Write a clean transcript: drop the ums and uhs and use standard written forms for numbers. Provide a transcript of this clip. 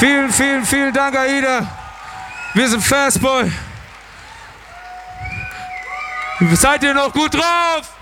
Vielen, vielen, vielen Dank, Aida. Wir sind Fastboy. Seid ihr noch gut drauf?